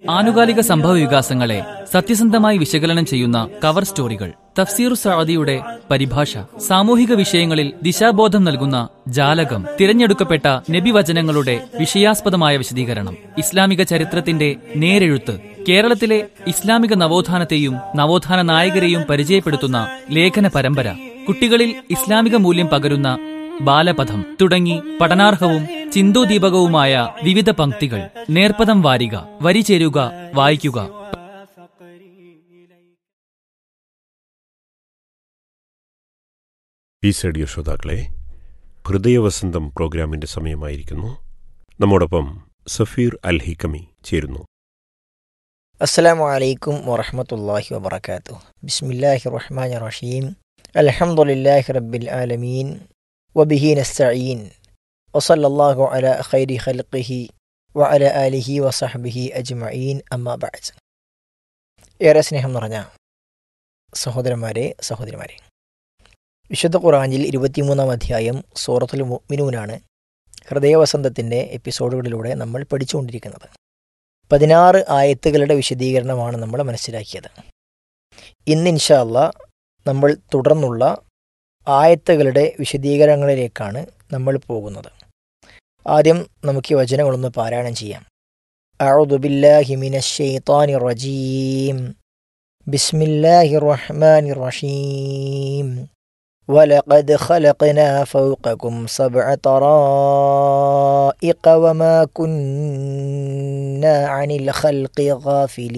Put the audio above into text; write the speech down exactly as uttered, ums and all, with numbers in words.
ആനുകാലിക സംഭവ വികാസങ്ങളെ സത്യസന്ധമായി വിശകലനം ചെയ്യുന്ന കവർ സ്റ്റോറികൾ, തഫ്സീറു സഅദിയുടെ പരിഭാഷ, സാമൂഹിക വിഷയങ്ങളിൽ ദിശാബോധം നൽകുന്ന ജാലകം, തിരഞ്ഞെടുക്കപ്പെട്ട നബിവചനങ്ങളുടെ വിഷയാസ്പദമായ വിശദീകരണം, ഇസ്ലാമിക ചരിത്രത്തിന്റെ നേരെഴുത്ത്, കേരളത്തിലെ ഇസ്ലാമിക നവോത്ഥാനത്തെയും നവോത്ഥാന നായകരെയും പരിചയപ്പെടുത്തുന്ന ലേഖന പരമ്പര, കുട്ടികളിൽ ഇസ്ലാമിക മൂല്യം പകരുന്ന ബാലപഥം തുടങ്ങി പഠനാർഹവും ചിന്തോദീപകവുമായ വിവിധ പംക്തികൾ. നേർപ്പദം വാരിക, വരി ചേരുക, വായിക്കുക. പീസ് റേഡിയോ ശ്രോതാക്കളെ, ഹൃദയവസന്തം പ്രോഗ്രാമിന്റെ സമയമായിരിക്കുന്നു. നമ്മോടൊപ്പം സഫീർ അൽ ഹിക്കമി ചേരുന്നു. അസ്സലാമു അലൈക്കും വറഹ്മത്തുള്ളാഹി വബറകാതുഹു. ബിസ്മില്ലാഹിർ റഹ്മാനിർ റഹീം. അൽഹംദുലില്ലാഹി റബ്ബിൽ ആലമീൻ വബിഹി നസ്തഈൻ വസല്ലല്ലാഹു അലാ ഖൈരി ഖൽഖിഹി വഅലാ ആലിഹി വസഹ്ബിഹി അജ്മഈൻ. അമ്മാ ബഅദ്. ഏറെ സ്നേഹം നിറഞ്ഞ സഹോദരന്മാരെ, സഹോദരിമാരെ, വിശുദ്ധ ഖുർആനിൽ ഇരുപത്തിമൂന്നാം അധ്യായം സൂറത്തുൽ മുഅ്മിനൂനാണ് ഹൃദയവസന്തത്തിൻ്റെ എപ്പിസോഡുകളിലൂടെ നമ്മൾ പഠിച്ചുകൊണ്ടിരിക്കുന്നത്. പതിനാറ് ആയത്തുകളുടെ വിശദീകരണമാണ് നമ്മൾ മനസ്സിലാക്കിയത്. ഇന്ന് ഇൻഷാ അല്ലാഹ് നമ്മൾ തുടർന്നുള്ള ആയത്തുകളുടെ വിശദീകരണങ്ങളിലേക്കാണ് നമ്മൾ പോകുന്നത്. ആദ്യം നമുക്ക് ഈ വചനങ്ങളൊന്ന് പാരായണം ചെയ്യാം. അഊദു ബില്ലാഹി മിനശ് ശൈത്വാനിർ റജീം. ബിസ്മില്ലാഹിർ റഹ്മാനിർ റഹീം. വലഖദ് ഖലഖനാ ഫൗഖകും സബ്അ തറായിഖ വമാ കുന്നാ അനിൽ ഖൽഖി ഗാഫിലീൻ.